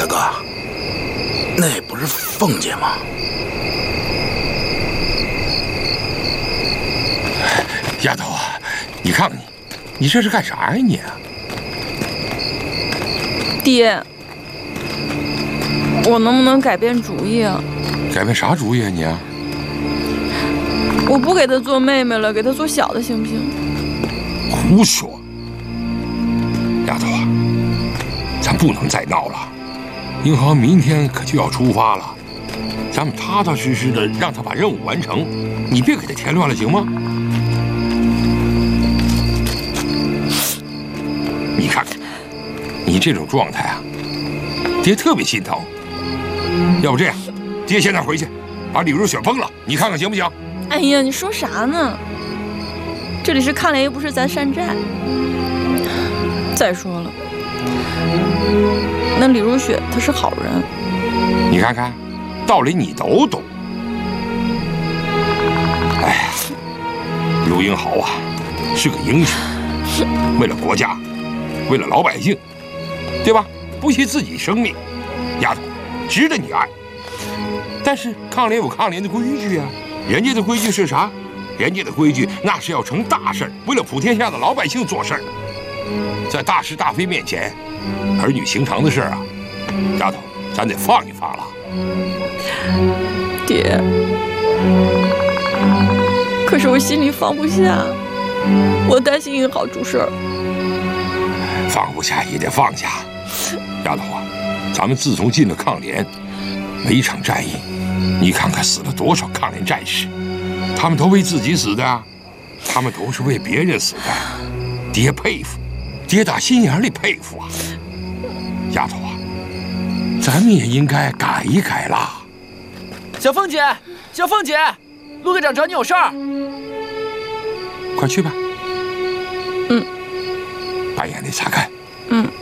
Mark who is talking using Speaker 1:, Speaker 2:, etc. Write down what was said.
Speaker 1: 大哥，那不是凤姐吗？
Speaker 2: 丫头啊，你看看你这是干啥呀你啊？
Speaker 3: 爹，我能不能改变主意啊？
Speaker 2: 改变啥主意啊你啊？
Speaker 3: 我不给她做妹妹了，给她做小的行不行？
Speaker 2: 胡说！丫头啊，咱不能再闹了。英豪明天可就要出发了，咱们踏踏实实的让他把任务完成，你别给他添乱了，行吗？你看看，你这种状态啊，爹特别心疼。要不这样，爹现在回去把李如雪崩了，你看看行不行？
Speaker 3: 哎呀，你说啥呢？这里是抗联，又不是咱山寨。再说了，那李如雪她是好人。
Speaker 2: 你看看，道理你都懂。哎呀，陆英豪啊，是个英雄，为了国家，为了老百姓，对吧？不惜自己生命，丫头，值得你爱。但是抗联有抗联的规矩啊，人家的规矩是啥？人家的规矩那是要成大事，为了普天下的老百姓做事儿。在大是大非面前，儿女情长的事儿啊，丫头，咱得放一放了。
Speaker 3: 爹，可是我心里放不下，我担心英豪出事儿。
Speaker 2: 放不下也得放下。丫头啊，咱们自从进了抗联，每一场战役，你看看死了多少抗联战士，他们都为自己死的啊，他们都是为别人死的。爹佩服，爹打心眼里佩服啊。丫头啊，咱们也应该改一改啦。
Speaker 4: 小凤姐，小凤姐，陆队长找你有事儿。
Speaker 2: 快去吧。
Speaker 3: 嗯。
Speaker 2: 把眼泪擦干。
Speaker 3: 嗯。